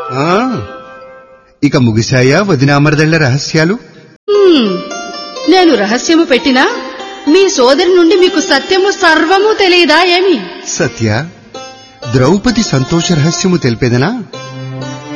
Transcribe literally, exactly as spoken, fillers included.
ఇక ముగిశాయా వదినామరదళ్ల రహస్యాలు? నేను రహస్యము పెట్టినా మీ సోదరి నుండి మీకు సత్యము సర్వము తెలియదా ఏమి? సత్య, ద్రౌపది సంతోష రహస్యము తెలిపేదనా?